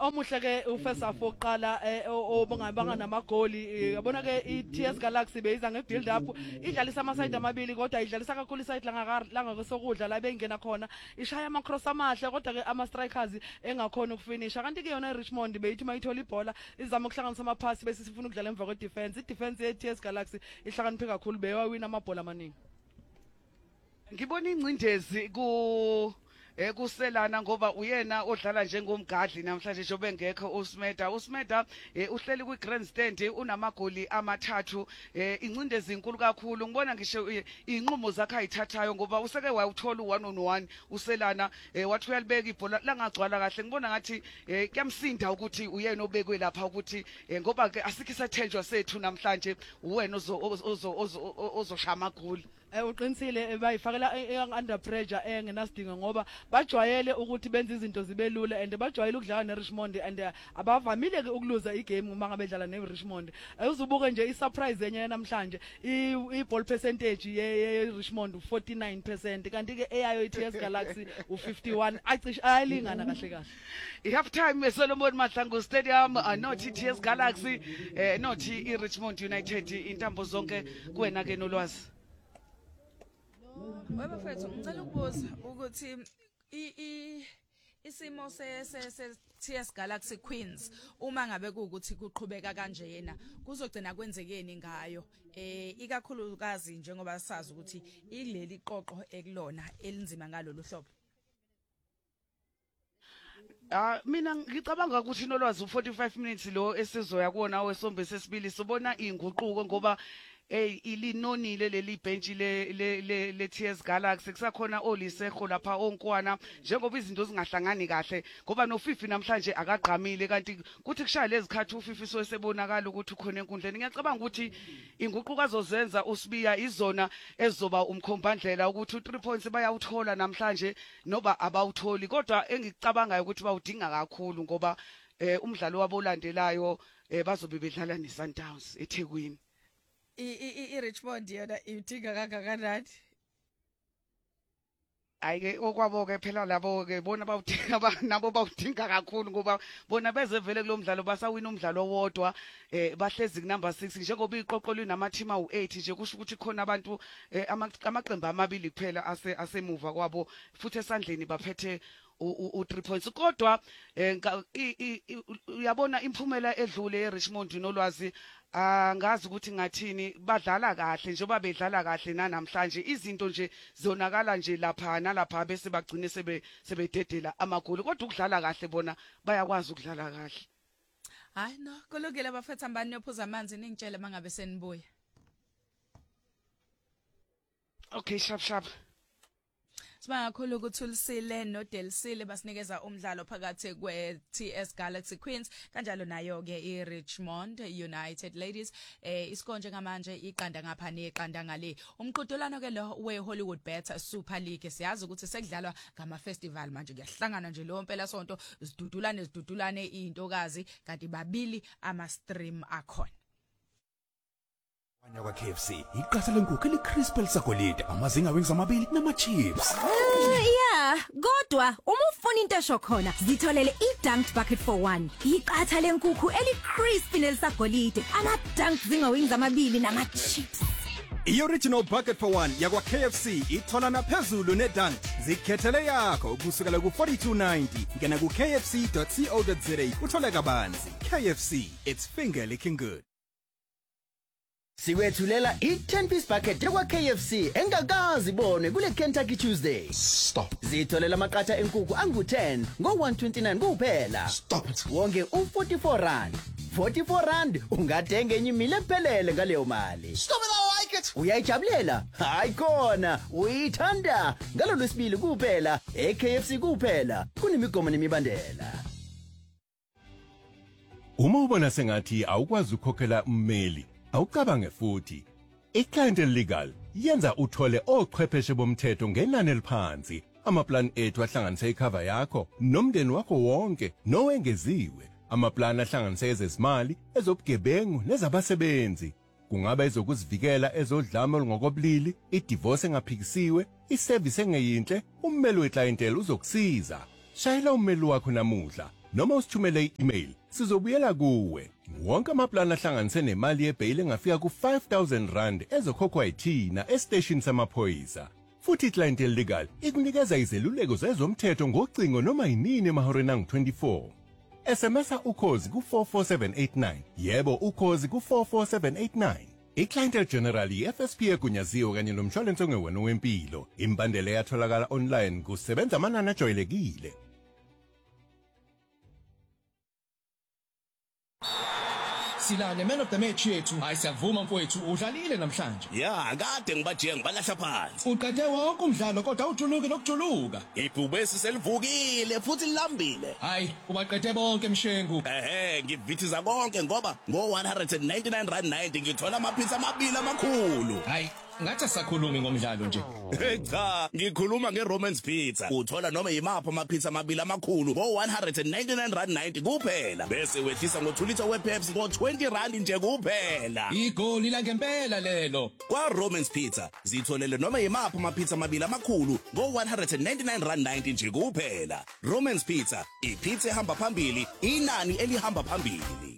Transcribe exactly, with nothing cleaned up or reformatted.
omuhle ke ufesa foqala obangabanga namagoli yabona ke i-T S Galaxy beyiza ngebuild up idlalisa ama side amabili kodwa idlalisa kakhulu iside langa langa kwesokudla la bengena khona ishaya ama cross amahle kodwa ke ama strikers engakhona ukufinisha kanti ke yona iRichmond beyithi mayithola ibhola izama ukuhlanganisa ama pass bese sifuna ukudlala emva kwe defense i-defense ye-T S Galaxy ihlakaniphe kakhulu bewawina amabhola amaningi. Ngibona ingcindezi ku Eh kuselana ngoba uyena odlala njengomgadli namhlanje njobe ngekho uSmeda uSmeda uhleli kwi grandstand unamagoli amathathu incindezi inkulu kakhulu ngibona ngisho inqumo zakhe ayithathayo ngoba useke wayuthola u one on one uselana wathi uyalibeka ibhola langagcwala kahle ngibona ngathi kuyamsinda ukuthi uyena obekwe lapha ukuthi ngoba ke asikho isathenjwa sethu namhlanje uwena ozo ozoshaya amagoli. Eh uqinisile bayifakela under pressure engenasidingo ngoba bajwayele ukuthi benze izinto zibe lula and bajwayele ukudlala neRichmond and abavamile ke ukuluza igame uma ngabe bedlala neRichmond. Uzubuke nje isurprise yenye namhlanje i-ball percentage yeRichmond forty-nine percent kanti ke eyayo i-T S Galaxy u fifty-one acishe ayalingana kahle kahle. I-half time eSolomon Mahlangu Stadium not i-T S Galaxy not i-Richmond United intambo zonke kuwena ke nolwazi. Webafethu ngicela ukubuza ukuthi i isimo se se T S Galaxy Queens uma ngabe kuukuthi kuqhubeka kanje yena kuzogcina kwenzekeni ngayo eh ikakhulukazi njengoba sazi ukuthi ileli qoqo ekulona elinzima ngalolu hlobo. Ah mina ngicabanga ukuthi nolwazi u forty-five minutes lo esizoya kuona wesombe sesibili sobona inguquko ngoba eh ilinonile leli bench le le le T S Galaxy kusakhona olisekho lapha onkwana njengoba izinto zingahlangani kahle ngoba no Fifi namhlanje akagqamile kanti kuthi kushaya lezikhathi u Fifi soyesebonakala ukuthi ukhona enkundleni ngiyacabanga ukuthi inguquko azozenza uSibiya izona ezoba umkhombandlela ukuthi u three points bayawuthola namhlanje noba abawutholi kodwa engicabanga ukuthi bawudinga kakhulu ngoba eh umdlalo wabo olandelayo bazobe bedlala neSundowns eThekwini. I-Richmond yona idinga kangakanani? Ayike okwabo ke phela labo ke bona bawudinga nabo bawudinga kakhulu ngoba bona beze vele kulomdlalo basawina umdlalo wodwa eh bahlezi ku number six njengoba iqoqo linama team awu eight nje kusho ukuthi khona abantu amaqembu amabili kuphela ase asemuva kwabo futhi esandleni baphethe u three points kodwa uyabona imphumela edlule eRichmond nolwazi angazi ukuthi ngathini badlala kahle njengoba bedlala kahle namhlanje izinto nje zonakala nje lapha nalapha bese bagcine sebe sebededela amagoli kodwa ukudlala kahle bona bayakwazi ukudlala kahle. Hayi no kulungile bafethu ambani yophuza amanzi ningitshele mangabe senibuya. Okay sharp sharp. Sibanga kakhulu ukuthi uLisile noDelisile basinikeza umdlalo phakathi kweT S Galaxy Queens kanjalo nayo ke iRichmond United Ladies eh isikonje ngamanje iqanda ngapha neqanda ngale umqhudelwano ke lo weHollywood Bet Super League siyazi ukuthi sekudlalwa ngama festival manje kuyahlangana nje lo mpela sonto sidudulane sidudulane intokazi kanti babili ama stream akhona. Anya kwa K F C iqatha lenkukhu elicrispy elisagolide amazinga wings amabili nama chips. Yeah, kodwa uma ufuna into esho khona zitholele iDunked bucket for one. Iqatha lenkukhu elicrispy nelisagolide ama dunked zinga wings amabili nama chips. I-original bucket for one yakwa K F C ithola naphezulu neDunked zikhethele yakho kusukela ku forty-two ninety ngena ku k f c dot co dot za uthole kabanzi. K F C, it's finger licking good. Siwethulela i-ten piece bucket yakwa K F C engakazi bonwe kule Kentucky Tuesday. Stop. Zitholela amaqatha enkukhu angu ten ngo one twenty-nine kuphela. Stop it. Wonke u forty-four rand. forty-four rand ungathenga enye imile ephelele ngaleyo mali. Stop it, I like it. Uyayijabulela? Hayi khona, uyithanda. Ngalo lwesibili kuphela, e-K F C kuphela. Kunemigomo nemibandela. Uma ubona sengathi awukwazi ukukhokhela ummeli awucabange futhi iClient Legal yenza uthole ochwepheshe bomthetho ngenani eliphansi amaplan ethu ahlanganisa icover yakho nomndeni wakho wonke nowengeziwe amaplan ahlanganisa ezezimali ezobugebengu nezabasebenzi kungaba ezokuzivikela ezodlame olungokobulili idivorce engaphikisiwe iservice engeyinhle ummeli weclientele uzokusiza shayela ummeli wakho namuhla noma usithumele i-email sizobuyela kuwe. Wonke amaplani ahlanganise nemali yebhail engafika ku five thousand rand ezokhokhwa yithina estation samaphoyisa. Futhi Clientele Legal ikunikeza izeluleko zezomthetho ngocingo noma yinini emahoreni angu twenty-four. S M S ukhozi ku four four seven eight nine. Yebo ukhozi ku four four seven eight nine. I-Clientele General i-F S P egunyaziwe kanye nomshwalense ongewona wempilo. Imbandela yatholakala online kusebenza amanani ajwayelekile. Silane man of the match yethu. Hayi siyavuma mfowethu udlalile namhlanje. Ya kade ngibaje ngibalahla phansi. Uqede wonke umdlalo kodwa ujuluke nokujuluka. Ibhubesi selivukile futhi lilambile. Hayi ubaqede bonke mshengu. Ehhe ngivithiza konke ngoba ngo one hundred ninety-nine rand ninety ngithola amapizza amabili amakhulu. Hayi ngathi asakhulumi ngomdlalo nje. Cha ngikhuluma ngeRomans Pizza. Uthola noma yimaphi amapizza amabili amakhulu ngo one hundred ninety-nine rand ninety kuphela. Bese wehlisa ngo two liters wePepsi ngo twenty rand nje kuphela. Igoli la ngempela lelo. Kwa Romans Pizza zitholele noma yimaphi amapizza amabili amakhulu ngo one hundred ninety-nine rand ninety nje kuphela. Romans Pizza, ipizza ehamba phambili, inani elihamba phambili.